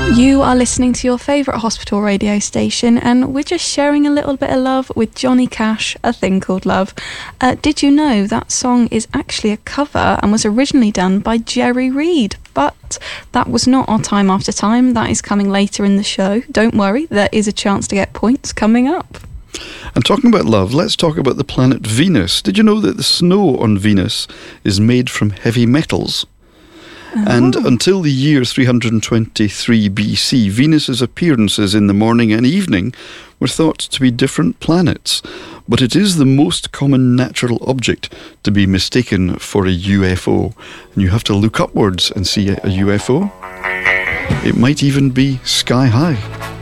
You are listening to your favourite hospital radio station, and we're just sharing a little bit of love with Johnny Cash, A Thing Called Love. Did you know that song is actually a cover and was originally done by Jerry Reed? But that was not our Time After Time. That is coming later in the show. Don't worry, there is a chance to get points coming up. And talking about love, let's talk about the planet Venus. Did you know that the snow on Venus is made from heavy metals? And until the year 323 BC, Venus's appearances in the morning and evening were thought to be different planets. But it is the most common natural object to be mistaken for a UFO. And you have to look upwards and see a UFO. It might even be sky high.